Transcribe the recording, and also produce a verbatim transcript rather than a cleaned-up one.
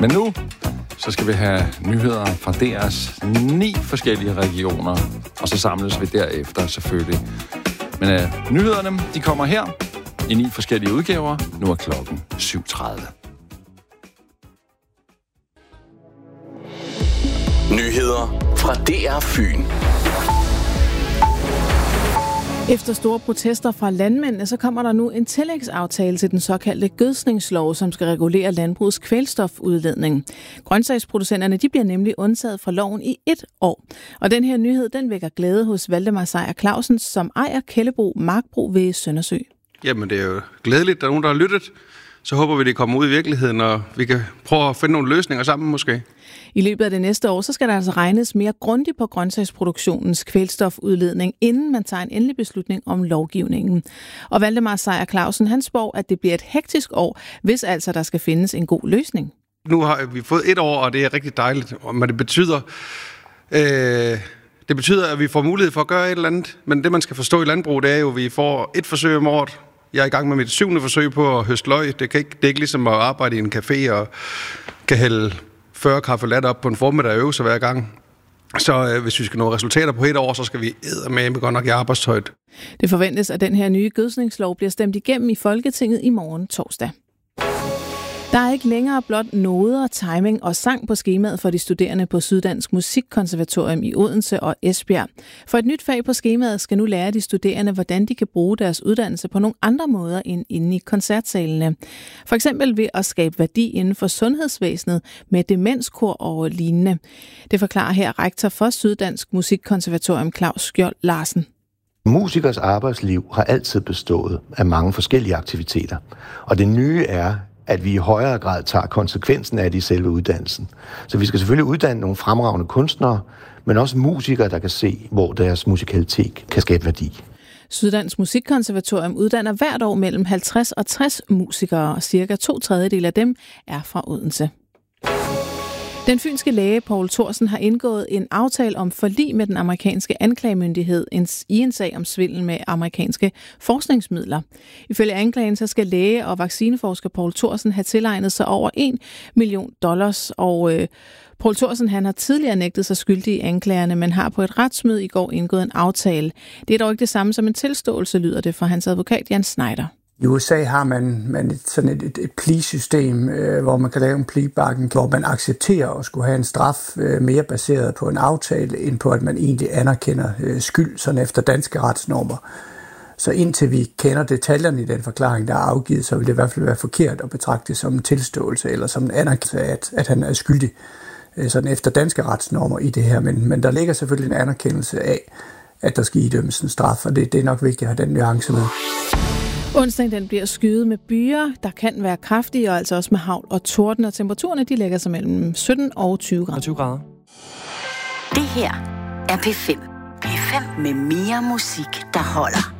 Men nu, så skal vi have nyheder fra deres ni forskellige regioner, og så samles vi derefter selvfølgelig. Men øh, nyhederne, de kommer her i ni forskellige udgaver. Nu er klokken syv tredive. Nyheder fra D R Fyn. Efter store protester fra landmændene, så kommer der nu en tillægsaftale til den såkaldte gødsningslov, som skal regulere landbrugets kvælstofudledning. Grøntsagsproducenterne, de bliver nemlig undtaget fra loven i et år. Og den her nyhed, den vækker glæde hos Valdemar Seier Clausen, som ejer Kællebro Markbrug ved Søndersø. Jamen, det er jo glædeligt, at der er nogen, der har lyttet. Så håber vi, det kommer ud i virkeligheden, og vi kan prøve at finde nogle løsninger sammen måske. I løbet af det næste år, så skal der altså regnes mere grundigt på grøntsagsproduktionens kvælstofudledning, inden man tager en endelig beslutning om lovgivningen. Og Valdemar Seier Clausen, han spår, at det bliver et hektisk år, hvis altså der skal findes en god løsning. Nu har vi fået et år, og det er rigtig dejligt, men det betyder, øh, det betyder, at vi får mulighed for at gøre et eller andet. Men det, man skal forstå i landbrug, det er jo, at vi får et forsøg om året. Jeg er i gang med mit syvende forsøg på at høste løg. Det, kan ikke, det er ikke ligesom at arbejde i en café og kan hælde fyrre kaffe latte op på en formiddag og øve sig hver gang. Så øh, hvis vi skal nå resultater på et år, så skal vi eddermame godt nok i arbejdstøjet. Det forventes, at den her nye gødsningslov bliver stemt igennem i Folketinget i morgen torsdag. Der er ikke længere blot noder, timing og sang på skemaet for de studerende på Syddansk Musikkonservatorium i Odense og Esbjerg. For et nyt fag på skemaet skal nu lære de studerende, hvordan de kan bruge deres uddannelse på nogle andre måder end inde i koncertsalene. For eksempel ved at skabe værdi inden for sundhedsvæsenet med demenskor og lignende. Det forklarer her rektor for Syddansk Musikkonservatorium Claus Skjold Larsen. Musikers arbejdsliv har altid bestået af mange forskellige aktiviteter, og det nye er, at vi i højere grad tager konsekvensen af det i selve uddannelsen. Så vi skal selvfølgelig uddanne nogle fremragende kunstnere, men også musikere, der kan se, hvor deres musikalitet kan skabe værdi. Syddansk Musikkonservatorium uddanner hvert år mellem halvtreds og tres musikere, og cirka to tredjedel af dem er fra Odense. Den fynske læge Poul Thorsen har indgået en aftale om forlig med den amerikanske anklagemyndighed i en sag om svindel med amerikanske forskningsmidler. Ifølge anklagen så skal læge og vaccineforsker Poul Thorsen have tilegnet sig over en million dollars, og øh, Poul Thorsen han har tidligere nægtet sig skyldig i anklagerne, men har på et retsmøde i går indgået en aftale. Det er dog ikke det samme som en tilståelse, lyder det fra hans advokat Jan Schneider. I U S A har man, man et, sådan et, et, et plea-system, øh, hvor man kan lave en plea-bargain, hvor man accepterer at skulle have en straf øh, mere baseret på en aftale, end på at man egentlig anerkender øh, skyld, sådan efter danske retsnormer. Så indtil vi kender detaljerne i den forklaring, der er afgivet, så vil det i hvert fald være forkert at betragte det som en tilståelse eller som en anerkendelse af, at, at han er skyldig, øh, sådan efter danske retsnormer i det her. Men, men der ligger selvfølgelig en anerkendelse af, at der skal idømmes en straf, og det, det er nok vigtigt at have den nuance med. Onsdagen den bliver skyet med byer, der kan være kraftige, og altså også med hagl og torden, og temperaturerne de lægger sig mellem sytten og tyve grader. Det her er P fem. P fem med mere musik, der holder.